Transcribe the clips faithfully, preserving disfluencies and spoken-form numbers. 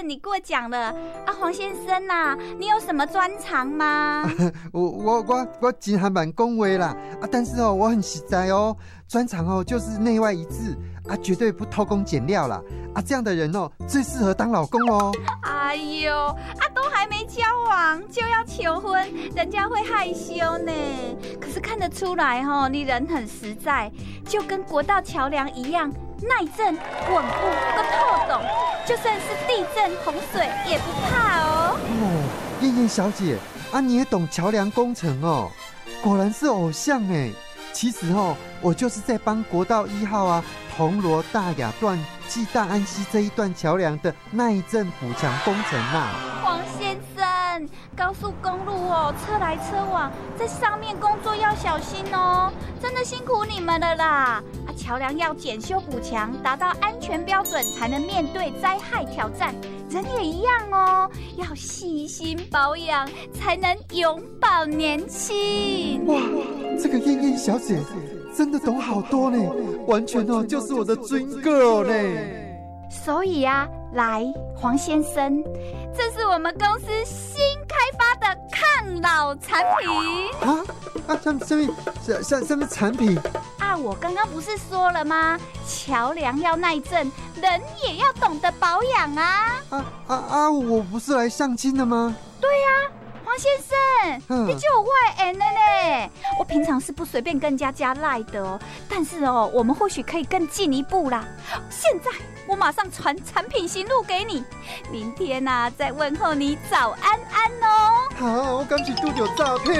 你过奖了啊，黄先生啊，你有什么专长吗？ 我我我我真还蛮恭维啦啊，但是哦，我很实在哦，专长哦就是内外一致啊，绝对不偷工减料啦啊，这样的人哦最适合当老公哦。 哎呦啊，都还没交往就要求婚，人家会害羞呢。可是看得出来哦，你人很实在，就跟国道桥梁一样。耐震、稳固都透懂，就算是地震、洪水也不怕哦。 哦，燕燕小姐啊，你也懂桥梁工程哦，果然是偶像哎。其实哦，我就是在帮国道一号啊，铜锣大雅段暨大安溪这一段桥梁的耐震补强工程啊。 黄先生，高速公路哦，车来车往，在上面工作要小心哦，真的辛苦你们了啦。啊，桥梁要检修补强，达到安全标准，才能面对灾害挑战。人也一样哦，要细心保养，才能永葆年轻。 哇，这个燕燕小姐真的懂好多呢，完全哦就是我的 dream girl 呢。 所以啊，来，黄先生，这是我们公司新开发的抗老产品啊啊！什么什么什什么产品啊？我刚刚不是说了吗？桥梁要耐震，人也要懂得保养啊！ 啊啊啊！我不是来相亲的吗？ 对呀、啊。黄先生，嗯、你就有外人了呢。我平常是不随便跟人家加赖的哦，但是哦，我们或许可以更进一步啦。现在我马上传产品型录给你，明天呐、啊、再问候你早安安哦。 好，我赶紧丢掉诈骗。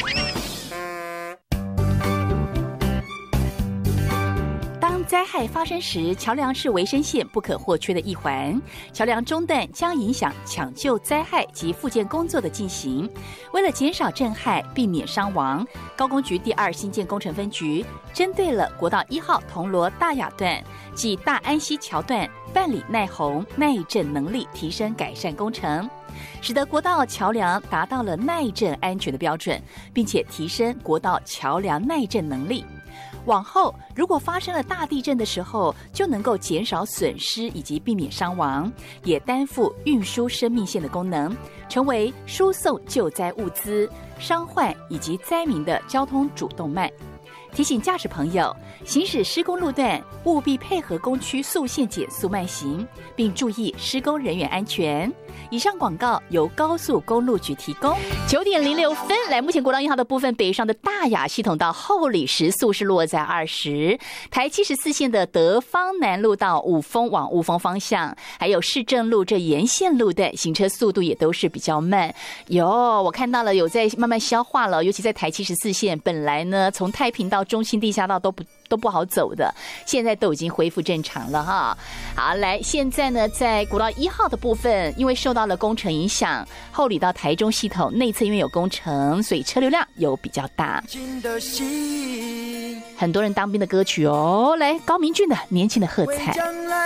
灾害发生时，桥梁是维生线不可或缺的一环。桥梁中断将影响抢救灾害及复健工作的进行。为了减少震撼，避免伤亡，高工局第二新建工程分局针对了国道一号铜锣大雅段及大安溪桥段，办理耐洪、耐震能力提升改善工程，使得国道桥梁达到了耐震安全的标准，并且提升国道桥梁耐震能力。往后如果发生了大地震的时候，就能够减少损失以及避免伤亡，也担负运输生命线的功能，成为输送救灾物资、伤患以及灾民的交通主动脉。提醒驾驶朋友，行驶施工路段务必配合工区速限减速慢行，并注意施工人员安全。以上广告由高速公路局提供。九点零六分，来，目前国道一号的部分北上的大雅系统到后里时速是落在二十，台七十四线的德芳南路到五峰往雾峰方向，还有市政路这沿线路段行车速度也都是比较慢。有，我看到了有在慢慢消化了，尤其在台七十四线，本来呢从太平到中心地下道都不都不好走的，现在都已经恢复正常了哈。好，来，现在呢，在国道一号的部分，因为受到了工程影响，后里到台中系统内侧因为有工程，所以车流量有比较大。很多人当兵的歌曲哦，来，高明俊的《年轻的喝彩》。